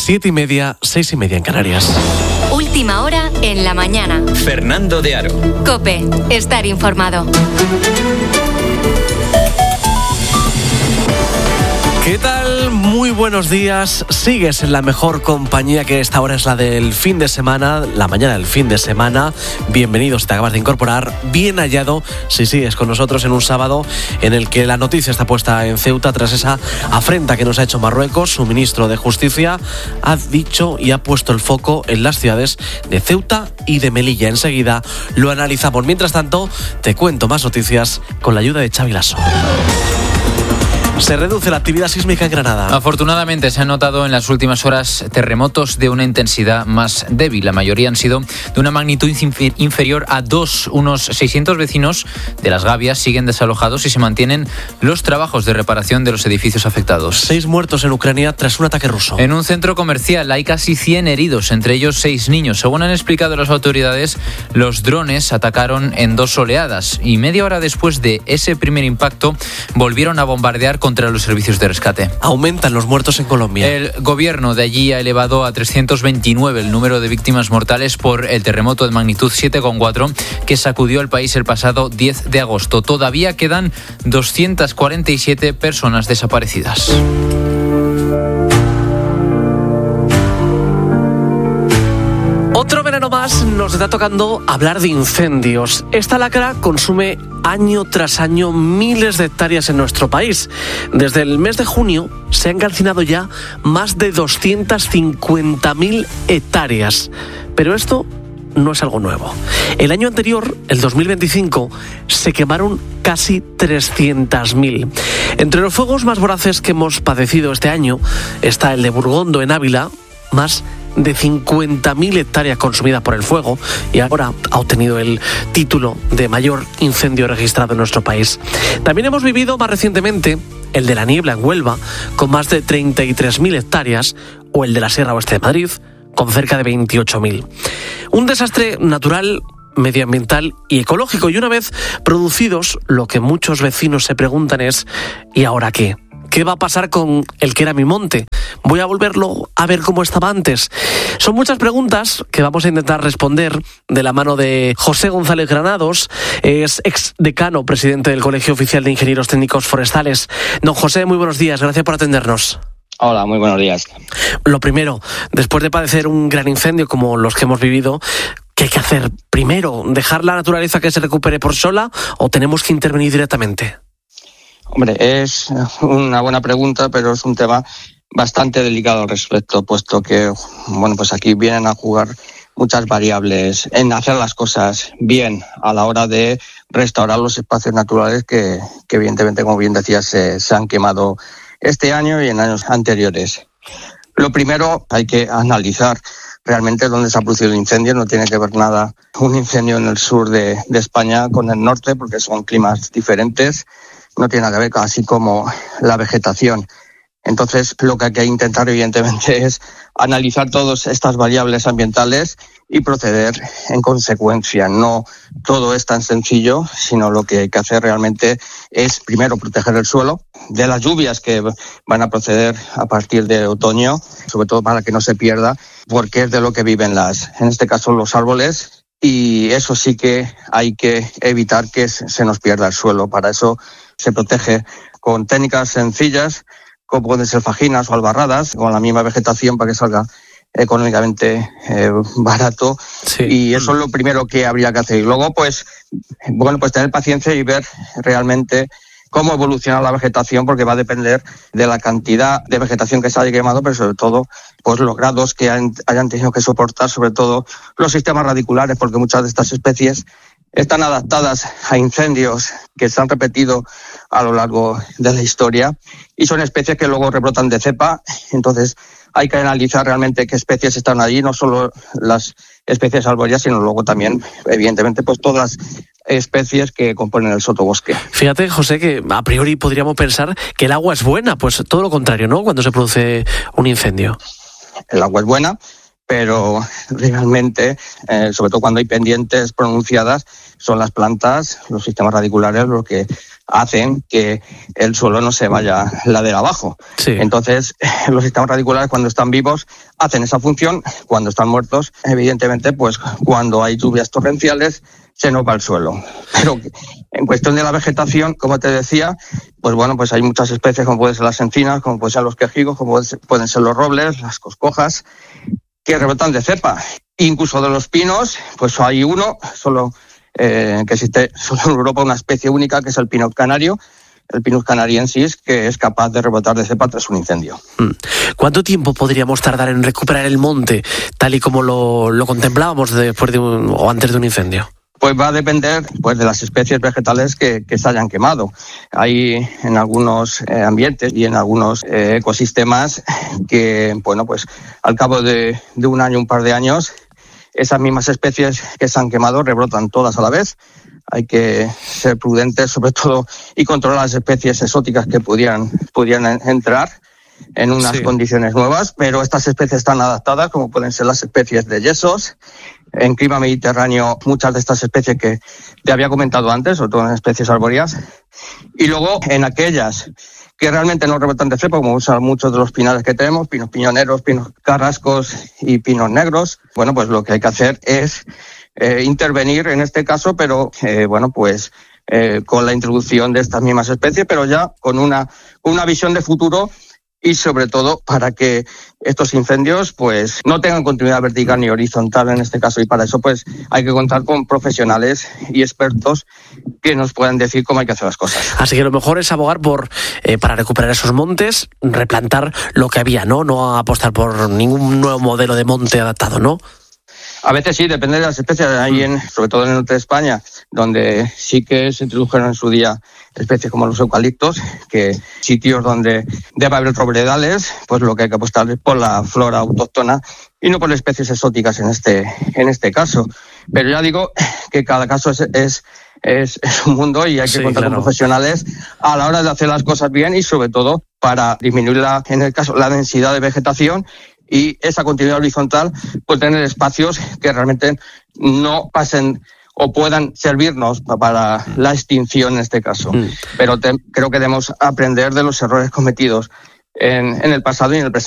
7:30, 6:30 en Canarias. Última hora en la mañana. Fernando de Aro. COPE. Estar informado. ¿Qué tal? Muy buenos días. Sigues en la mejor compañía, que esta hora es la del fin de semana, la mañana del fin de semana. Bienvenido si te acabas de incorporar. Bien hallado si sigues con nosotros en un sábado en el que la noticia está puesta en Ceuta tras esa afrenta que nos ha hecho Marruecos. Su ministro de Justicia ha dicho y ha puesto el foco en las ciudades de Ceuta y de Melilla. Enseguida lo analizamos. Mientras tanto, te cuento más noticias con la ayuda de Xavi Lasso. Se reduce la actividad sísmica en Granada. Afortunadamente se han notado en las últimas horas terremotos de una intensidad más débil. La mayoría han sido de una magnitud inferior a 2. Unos 600 vecinos de Las Gavias siguen desalojados y se mantienen los trabajos de reparación de los edificios afectados. 6 muertos en Ucrania tras un ataque ruso. En un centro comercial hay casi 100 heridos, entre ellos 6 niños. Según han explicado las autoridades, los drones atacaron en 2 oleadas y media hora después de ese primer impacto volvieron a bombardear contra los servicios de rescate. Aumentan los muertos en Colombia. El gobierno de allí ha elevado a 329 el número de víctimas mortales por el terremoto de magnitud 7,4 que sacudió el país el pasado 10 de agosto. Todavía quedan 247 personas desaparecidas. Otro verano más nos está tocando hablar de incendios. Esta lacra consume año tras año miles de hectáreas en nuestro país. Desde el mes de junio se han calcinado ya más de 250.000 hectáreas. Pero esto no es algo nuevo. El año anterior, el 2025, se quemaron casi 300.000. Entre los fuegos más voraces que hemos padecido este año está el de Burgondo, en Ávila, más de 50.000 hectáreas consumidas por el fuego, y ahora ha obtenido el título de mayor incendio registrado en nuestro país. También hemos vivido más recientemente el de la Niebla en Huelva, con más de 33.000 hectáreas, o el de la Sierra Oeste de Madrid, con cerca de 28.000. Un desastre natural, medioambiental y ecológico, y una vez producidos, lo que muchos vecinos se preguntan es: ¿y ahora qué? ¿Qué va a pasar con el que era mi monte? ¿Voy a volverlo a ver como estaba antes? Son muchas preguntas que vamos a intentar responder de la mano de José González Granados. Es exdecano, presidente del Colegio Oficial de Ingenieros Técnicos Forestales. Don José, muy buenos días. Gracias por atendernos. Hola, muy buenos días. Lo primero, después de padecer un gran incendio como los que hemos vivido, ¿qué hay que hacer primero? ¿Dejar la naturaleza que se recupere por sola o tenemos que intervenir directamente? Hombre, es una buena pregunta, pero es un tema bastante delicado al respecto, puesto que, bueno, pues aquí vienen a jugar muchas variables en hacer las cosas bien a la hora de restaurar los espacios naturales que evidentemente, como bien decías, se han quemado este año y en años anteriores. Lo primero, hay que analizar realmente dónde se ha producido el incendio. No tiene que ver nada un incendio en el sur de España con el norte, porque son climas diferentes. No tiene nada que ver, así como la vegetación. Entonces, lo que hay que intentar, evidentemente, es analizar todas estas variables ambientales y proceder en consecuencia. No todo es tan sencillo, sino lo que hay que hacer realmente es, primero, proteger el suelo de las lluvias que van a proceder a partir de otoño, sobre todo para que no se pierda, porque es de lo que viven en este caso, los árboles, y eso sí que hay que evitar que se nos pierda el suelo. Para eso se protege con técnicas sencillas, como pueden ser fajinas o albarradas, con la misma vegetación para que salga económicamente barato. Sí. Y eso es lo primero que habría que hacer. Y luego, pues tener paciencia y ver realmente cómo evoluciona la vegetación, porque va a depender de la cantidad de vegetación que se haya quemado, pero sobre todo pues los grados que hayan tenido que soportar, sobre todo los sistemas radiculares, porque muchas de estas especies están adaptadas a incendios que se han repetido a lo largo de la historia y son especies que luego rebrotan de cepa. Entonces hay que analizar realmente qué especies están allí, no solo las especies arbóreas, sino luego también, evidentemente, pues todas las especies que componen el sotobosque. Fíjate, José, que a priori podríamos pensar que el agua es buena, pues todo lo contrario, ¿no?, cuando se produce un incendio. El agua es buena, pero realmente, sobre todo cuando hay pendientes pronunciadas, son las plantas, los sistemas radiculares, los que hacen que el suelo no se vaya ladera abajo. Sí. Entonces, los sistemas radiculares cuando están vivos hacen esa función, cuando están muertos, evidentemente, pues cuando hay lluvias torrenciales se nos va el suelo. Pero en cuestión de la vegetación, como te decía, pues bueno, pues hay muchas especies como pueden ser las encinas, como pueden ser los quejigos, como pueden ser los robles, las coscojas, que rebotan de cepa. Incluso de los pinos, pues hay uno solo que existe solo en Europa, una especie única que es el Pinus canario, el Pinus canariensis, que es capaz de rebotar de cepa tras un incendio. ¿Cuánto tiempo podríamos tardar en recuperar el monte tal y como lo contemplábamos después o antes de un incendio? Pues va a depender pues de las especies vegetales que se hayan quemado. Hay en algunos ambientes y en algunos ecosistemas que, bueno, pues al cabo de un año, un par de años, esas mismas especies que se han quemado rebrotan todas a la vez. Hay que ser prudentes, sobre todo, y controlar las especies exóticas que pudieran entrar en unas condiciones nuevas, pero estas especies están adaptadas, como pueden ser las especies de yesos. En clima mediterráneo, muchas de estas especies que te había comentado antes, sobre todo en especies arbóreas. Y luego, en aquellas que realmente no rebotan de cepa, como usan muchos de los pinares que tenemos, pinos piñoneros, pinos carrascos y pinos negros, bueno, pues lo que hay que hacer es intervenir en este caso, pero bueno, pues con la introducción de estas mismas especies, pero ya con una visión de futuro y sobre todo para que estos incendios pues no tengan continuidad vertical ni horizontal en este caso, y para eso pues hay que contar con profesionales y expertos que nos puedan decir cómo hay que hacer las cosas. Así que lo mejor es abogar por para recuperar esos montes, replantar lo que había, no apostar por ningún nuevo modelo de monte adaptado, ¿no? A veces sí, depende de las especies. Hay sobre todo en el norte de España, donde sí que se introdujeron en su día especies como los eucaliptos, que sitios donde debe haber robledales, pues lo que hay que apostar es por la flora autóctona y no por especies exóticas en este caso. Pero ya digo que cada caso es un mundo y hay que contar con profesionales a la hora de hacer las cosas bien y sobre todo para disminuir en el caso la densidad de vegetación y esa continuidad horizontal, pues tener espacios que realmente no pasen o puedan servirnos para la extinción en este caso. Pero creo que debemos aprender de los errores cometidos en el pasado y en el presente.